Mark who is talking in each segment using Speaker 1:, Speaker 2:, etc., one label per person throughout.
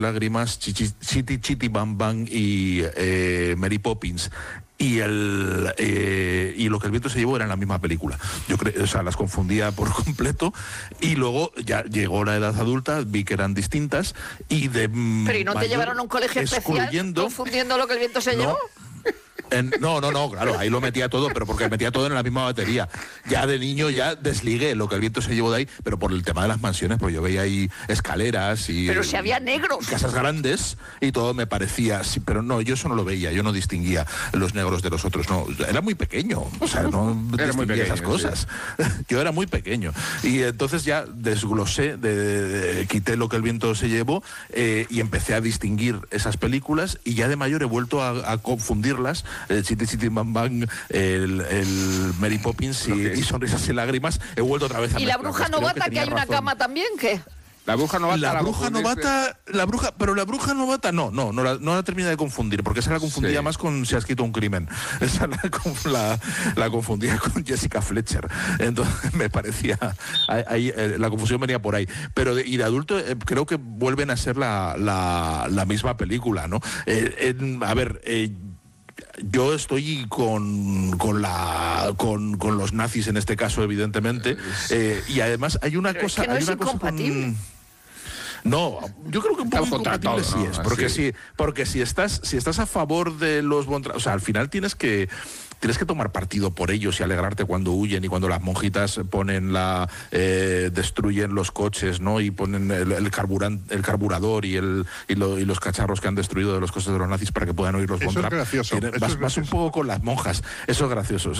Speaker 1: Lágrimas, Chitty Chitty Bang Bang y Mary Poppins y Lo que el viento se llevó eran la misma película. Yo creo, o sea, las confundía por completo y luego ya llegó la edad adulta, vi que eran distintas y de
Speaker 2: Pero ¿y no te llevaron a un colegio especial confundiendo Lo que el viento se llevó?
Speaker 1: No, claro, ahí lo metía todo, pero porque metía todo en la misma batería. Ya de niño ya desligué Lo que el viento se llevó de ahí, pero por el tema de las mansiones, pues yo veía ahí escaleras y...
Speaker 2: Pero si había negros.
Speaker 1: Casas grandes y todo me parecía... Sí, pero no, yo eso no lo veía, yo no distinguía los negros de los otros, no. Era muy pequeño, o sea, no distinguía esas cosas. Sí. Yo era muy pequeño. Y entonces ya desglosé, quité Lo que el viento se llevó y empecé a distinguir esas películas y ya de mayor he vuelto a confundirlas. Chitty Chitty Bang Bang, el Mary Poppins y Sonrisas y Lágrimas, he vuelto otra vez a...
Speaker 2: ¿Y la bruja novata, que hay una cama también, qué?
Speaker 3: La bruja novata,
Speaker 1: pero la bruja novata no la termina de confundir, porque esa la confundía más con Si has escrito un crimen. Esa la confundía con Jessica Fletcher. Entonces me parecía, ahí, la confusión venía por ahí. Pero y de adulto creo que vuelven a ser la misma película, ¿no? Yo estoy con los nazis en este caso, evidentemente, y además hay una
Speaker 2: pero
Speaker 1: cosa...
Speaker 2: Es que no
Speaker 1: hay
Speaker 2: es
Speaker 1: una
Speaker 2: incompatible.
Speaker 1: Cosa No, yo creo que un poco incompatible sí es, porque si estás a favor de los o sea, al final tienes que tomar partido por ellos y alegrarte cuando huyen y cuando las monjitas destruyen los coches, ¿no? Y ponen el carburador y los cacharros que han destruido de los coches de los nazis para que puedan oír los Von Trapp. Vas un poco con las monjas. Eso es gracioso.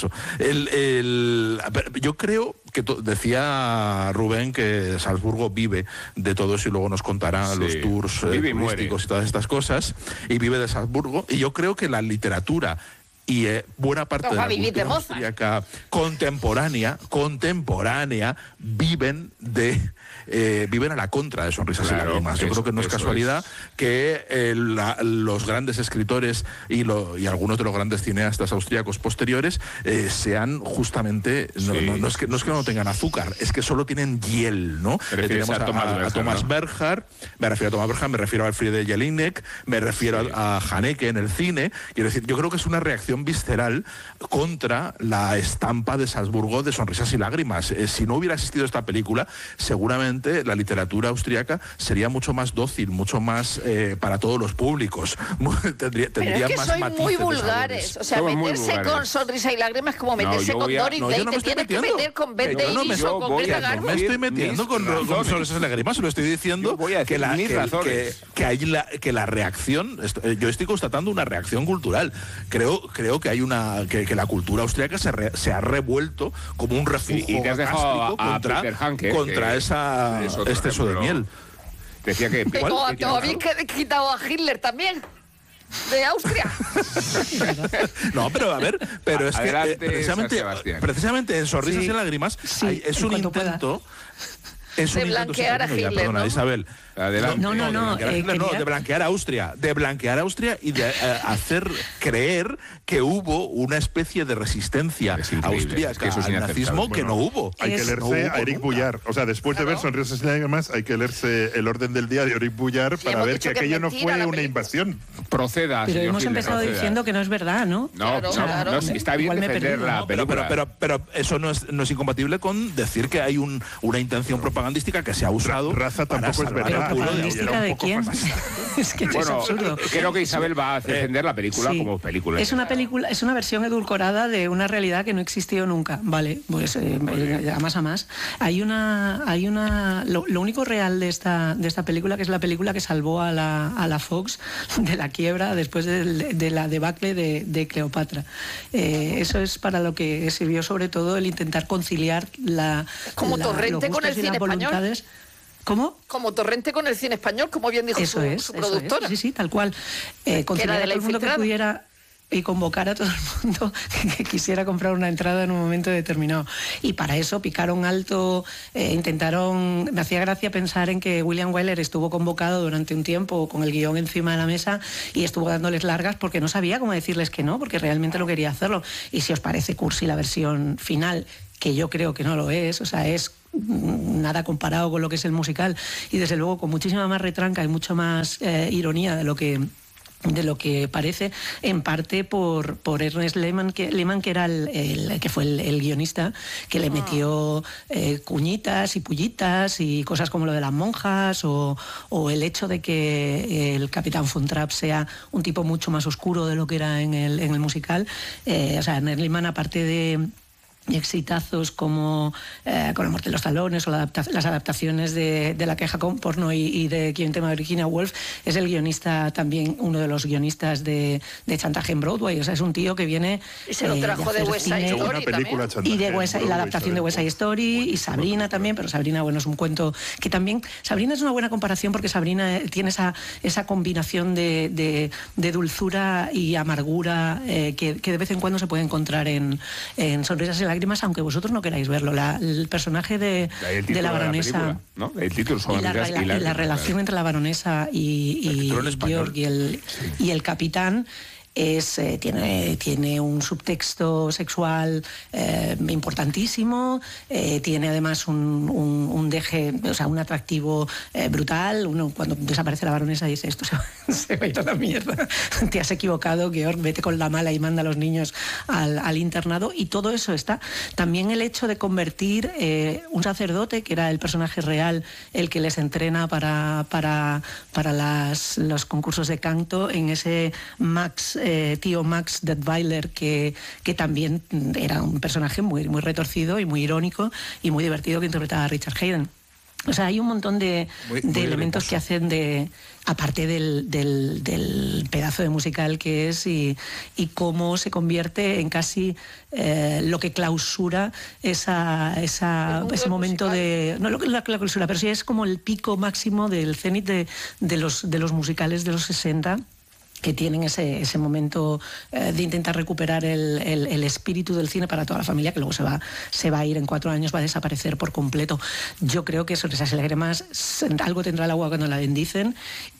Speaker 1: Yo creo que decía Rubén que Salzburgo vive de todo eso y luego nos contará los tours turísticos y todas estas cosas, y vive de Salzburgo, y yo creo que la literatura y buena parte de la cultura austríaca contemporánea viven a la contra de Sonrisas y Lágrimas. Yo creo que no es casualidad que los grandes escritores y algunos de los grandes cineastas austríacos posteriores sean justamente no es que no tengan azúcar, es que solo tienen hiel, ¿no? Tenemos a Thomas Bernhard, me refiero a Thomas Bernhard, me refiero a Alfred Jelinek, me refiero a Haneke en el cine. Quiero decir, yo creo que es una reacción visceral contra la estampa de Salzburgo de Sonrisas y Lágrimas. Si no hubiera existido esta película, seguramente la literatura austríaca sería mucho más dócil, mucho más para todos los públicos. Tendría
Speaker 2: pero es que
Speaker 1: más
Speaker 2: sois
Speaker 1: matices,
Speaker 2: muy vulgares. O sea,
Speaker 3: somos
Speaker 2: meterse con Sonrisa y Lágrimas es como meterse con Doris Day. Te tienes que meter con Bette Davis o con Greta Garbo.
Speaker 1: No me estoy metiendo con Sonrisas y Lágrimas, lo estoy diciendo que la reacción, yo estoy constatando una reacción cultural. Creo que hay que la cultura austríaca se ha revuelto como un refugio
Speaker 3: y te has dejado
Speaker 1: contra ese exceso de miel.
Speaker 3: Decía que
Speaker 2: te habéis quitado a Hitler también de Austria.
Speaker 1: No, pero a ver, es
Speaker 3: adelante,
Speaker 1: que precisamente en Sonrisas y Lágrimas es un intento
Speaker 2: de blanquear a Hitler,
Speaker 1: perdona,
Speaker 2: ¿no?
Speaker 1: Isabel.
Speaker 4: De
Speaker 1: blanquear a Austria y de hacer creer que hubo una especie de resistencia austríaca al nazismo que no hubo.
Speaker 5: Hay que leerse a Eric Boullard. O sea, después de ver Sonrisas y Lágrimas, hay que leerse El orden del día de Eric Boullard para ver que aquello no fue una invasión.
Speaker 3: Proceda,
Speaker 4: pero hemos empezado diciendo que no es verdad, ¿no?
Speaker 3: No, está bien defender la película.
Speaker 1: Pero eso no es incompatible con decir que hay una intención propagandística que se ha usado.
Speaker 5: Raza tampoco es verdad.
Speaker 4: ¿Propagandística de quién? Es que es absurdo.
Speaker 3: Creo que Isabel va a defender la película como película.
Speaker 4: Es una versión edulcorada de una realidad que no existió nunca. Vale, pues a más. Lo único real de esta película, que es la película que salvó a la Fox de la quiebra después de la debacle de Cleopatra. Eso es para lo que sirvió sobre todo el intentar conciliar
Speaker 2: como Torrente con el cine español.
Speaker 4: ¿Cómo?
Speaker 2: Como Torrente con el cine español, como bien dijo su productora.
Speaker 4: Sí, tal cual. Conciliar a todo el mundo que pudiera... convocar a todo el mundo que quisiera comprar una entrada en un momento determinado. Y para eso picaron alto, intentaron... Me hacía gracia pensar en que William Wyler estuvo convocado durante un tiempo con el guión encima de la mesa y estuvo dándoles largas porque no sabía cómo decirles que no, porque realmente lo quería hacerlo. Y si os parece cursi la versión final, que yo creo que no lo es, o sea, es nada comparado con lo que es el musical y desde luego con muchísima más retranca y mucho más ironía de lo que parece, en parte por Ernest Lehman, que era que fue el guionista, que le metió cuñitas y pullitas y cosas como lo de las monjas o el hecho de que el Capitán Von Trapp sea un tipo mucho más oscuro de lo que era en el musical. O sea, Ernest Lehman, aparte de exitazos como Con la muerte de los talones o las adaptaciones de La queja con porno y de Quien tema de Virginia Woolf, es el guionista también, uno de los guionistas de Chantaje en Broadway. O sea, es un tío que viene...
Speaker 2: Y se lo trajo de West Side Story también.
Speaker 4: Y la adaptación de West Side Story y Sabrina también, pero Sabrina, bueno, es un cuento que también... Sabrina es una buena comparación porque Sabrina tiene esa combinación de dulzura y amargura que de vez en cuando se puede encontrar en Sonrisas y lágrimas, aunque vosotros no queráis verlo. El personaje de la baronesa,
Speaker 3: película, ¿no? El título son
Speaker 4: y la relación entre la baronesa y Georg y el capitán tiene un subtexto sexual importantísimo, tiene además un deje, o sea, un atractivo brutal. Uno, cuando desaparece la baronesa, dice: esto se va a ir a la mierda, te has equivocado, Georg, vete con la mala y manda a los niños al internado. Y todo eso está. También el hecho de convertir un sacerdote, que era el personaje real, el que les entrena para los concursos de canto, en ese tío Max Detweiler, que también era un personaje muy, muy retorcido y muy irónico y muy divertido, que interpretaba a Richard Haydn. O sea, hay un montón de elementos que hacen aparte del pedazo de musical que es y cómo se convierte en casi lo que clausura ese momento de... No la clausura, pero sí es como el pico máximo del cenit de los musicales de los 60, que tienen ese momento de intentar recuperar el espíritu del cine para toda la familia, que luego se va a ir en 4 años, va a desaparecer por completo. Yo creo que Sonrisas y lágrimas algo tendrá el agua cuando la bendicen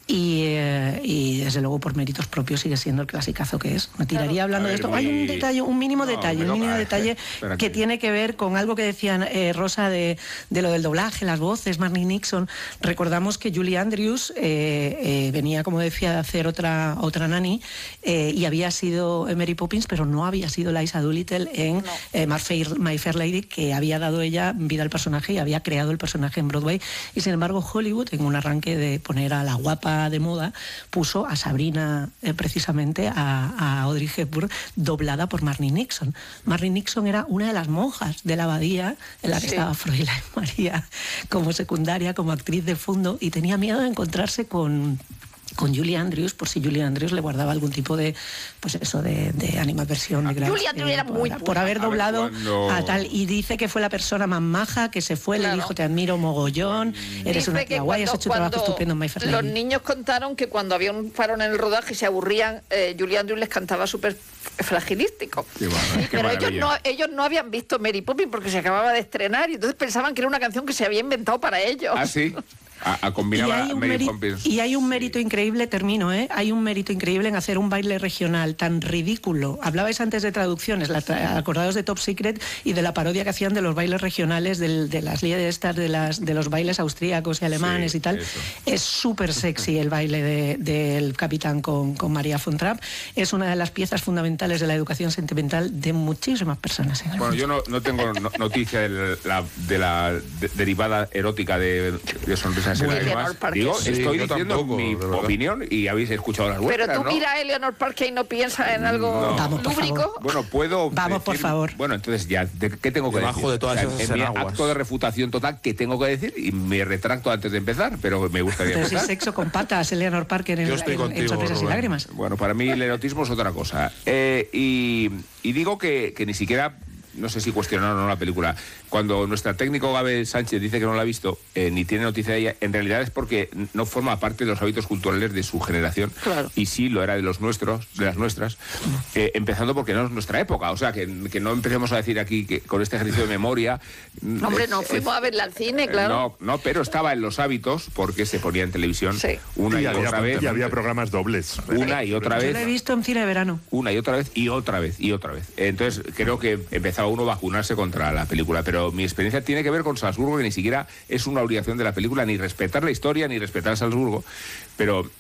Speaker 4: y desde luego por méritos propios sigue siendo el clasicazo que es. Me tiraría hablando de esto. Hay un mínimo detalle que tiene que ver con algo que decían Rosa de lo del doblaje, las voces, Marnie Nixon. Recordamos que Julie Andrews venía, como decía, a hacer otra Nanny y había sido Mary Poppins, pero no había sido Liza Doolittle en My Fair Lady, que había dado ella vida al personaje y había creado el personaje en Broadway. Y sin embargo Hollywood, en un arranque de poner a la guapa de moda, puso a Sabrina, precisamente a Audrey Hepburn, doblada por Marnie Nixon. Marnie Nixon era una de las monjas de la abadía en la que estaba Fräulein María como secundaria, como actriz de fondo, y tenía miedo de encontrarse con Julie Andrews, por si Julie Andrews le guardaba algún tipo de, pues eso, de animadversión.
Speaker 2: Julie Andrews era muy
Speaker 4: por haber doblado a tal, y dice que fue la persona más maja, que se fue, le dijo: te admiro mogollón, eres una tía guay, has hecho un trabajo estupendo en My Fair Lady.
Speaker 2: Los niños contaron que cuando había un parón en el rodaje y se aburrían, Julie Andrews les cantaba súper fragilístico. Pero ellos no habían visto Mary Poppins porque se acababa de estrenar y entonces pensaban que era una canción que se había inventado para ellos.
Speaker 3: ¿Ah, sí? A combinar a Mary Poppins.
Speaker 4: Y hay un mérito increíble, hay un mérito increíble en hacer un baile regional tan ridículo. Hablabais antes de traducciones, acordados de Top Secret y de la parodia que hacían de los bailes regionales, de las líderes estas, de los bailes austríacos y alemanes y tal. Eso. Es súper sexy el baile del capitán con María von Trapp. Es una de las piezas fundamentales de la educación sentimental de muchísimas personas.
Speaker 3: Bueno, yo no tengo noticia de la derivada erótica de Sonrisas. Digo, estoy diciendo mi opinión y habéis escuchado las vuestras.
Speaker 2: Pero tú mira a Eleanor Parker y no piensas en algo lúbrico.
Speaker 3: Bueno, puedo.
Speaker 4: Vamos, decir, por favor.
Speaker 3: Bueno, entonces ya, ¿qué tengo que decir?
Speaker 1: Debajo de todas esas
Speaker 3: en mi acto de refutación total, ¿qué tengo que decir? Y me retracto antes de empezar, pero me gustaría
Speaker 4: pero
Speaker 3: empezar.
Speaker 4: Si sexo con patas, Eleanor Parker en Sonrisas y lágrimas.
Speaker 3: Bueno, para mí el erotismo es otra cosa. Y digo que ni siquiera no sé si cuestionaron o no la película. Cuando nuestra técnico Gabe Sánchez dice que no la ha visto, ni tiene noticia de ella, en realidad es porque no forma parte de los hábitos culturales de su generación.
Speaker 2: Claro.
Speaker 3: Y sí lo era de los nuestros, de las nuestras, empezando porque no es nuestra época. O sea, que no empecemos a decir aquí que con este ejercicio de memoria...
Speaker 2: Hombre, no fuimos a verla al cine, claro.
Speaker 3: No, pero estaba en los hábitos porque se ponía en televisión una y otra vez.
Speaker 5: Y había programas dobles.
Speaker 3: Una y otra vez.
Speaker 4: Yo la he visto en cine de verano.
Speaker 3: Una y otra vez, y otra vez, y otra vez. Entonces, creo que empezaba uno a vacunarse contra la película, pero mi experiencia tiene que ver con Salzburgo, que ni siquiera es una obligación de la película, ni respetar la historia, ni respetar Salzburgo, pero